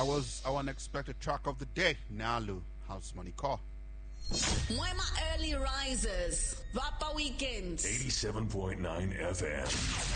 That was our unexpected track of the day. Nalu, House Money Call. Mwema Early Risers, Vapa Weekend. 87.9 FM.